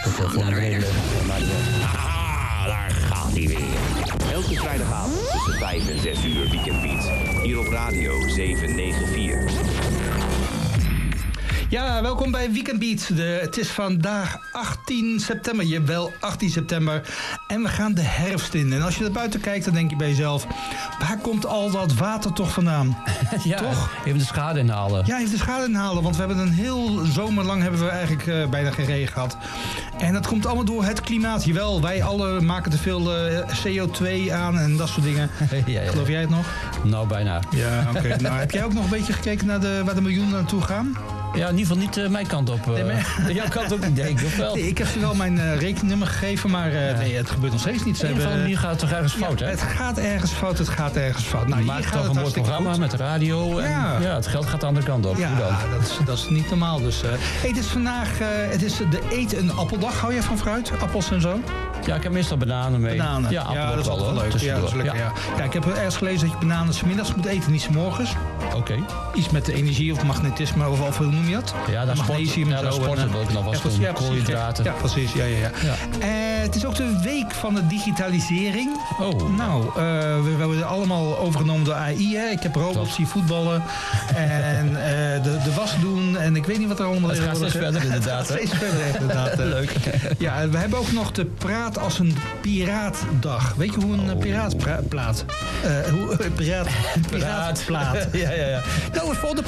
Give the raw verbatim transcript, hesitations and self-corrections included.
Dat is voor een hele maar Ah, daar gaat hij weer. Elke vrijdagavond tussen vijf en zes uur Weekend Beat. Hier op radio zeven negen vier. Ja, welkom bij Weekend Beat. De, het is vandaag achttien september. Jawel, achttien september. En we gaan de herfst in. En als je naar buiten kijkt, dan denk je bij jezelf... waar komt al dat water toch vandaan? ja, toch? Even de schade inhalen. Ja, even de schade inhalen. Want we hebben een heel zomer hebben we eigenlijk uh, bijna geen regen gehad. En dat komt allemaal door het klimaat. Jawel, wij alle maken te veel uh, C O twee aan en dat soort dingen. ja, ja. Geloof jij het nog? Nou, bijna. Ja, oké. Okay. Nou, heb jij ook nog een beetje gekeken naar de, waar de miljoenen naartoe gaan? Ja, in ieder geval niet uh, mijn kant op. Uh, nee, maar... Jouw kant ook niet, denk ik, of wel? Nee, ik heb ze wel mijn uh, rekeningnummer gegeven, maar uh, ja. nee, het gebeurt nog steeds niet. Ze hebben... van die gaat het toch ergens fout, ja, hè? Het gaat ergens fout, het gaat ergens fout. Nou, je maakt toch een mooi programma goed. Met de radio en ja. ja, het geld gaat de andere kant op. Ja, dat is, dat is niet normaal. Dus, uh, hey, het is vandaag uh, het is de eet- en appeldag. Hou jij van fruit? Appels en zo? Ja, ik heb meestal bananen mee. Bananen. Ja, ja dat is wel, wel leuk. Ja, dat is lekker, ja. Ja. Ja, ik heb ergens gelezen dat je bananen 's middags moet eten, niet 's morgens. Oké. Okay. Iets met de energie of magnetisme of, of hoe noem je dat? Ja, dat magnesium sport, ja, dat sporten wil ik nog wel eens ja, doen. Koolhydraten. Ja, precies. Ja, ja, ja. ja. Uh, het is ook de week van de digitalisering. Oh. Nou, uh, we, we hebben allemaal overgenomen door A I. Hè. Ik heb robots die voetballen en uh, de, de was doen en ik weet niet wat er allemaal is. Het gaat steeds verder inderdaad. Het gaat steeds verder inderdaad. Leuk. Ja, we hebben ook nog de Praat als een Piraatdag. Weet je hoe een oh. piraat plaat? Uh, hoe, uh, piraat, piraatplaat. ja, ja, ja. Nou, het volgende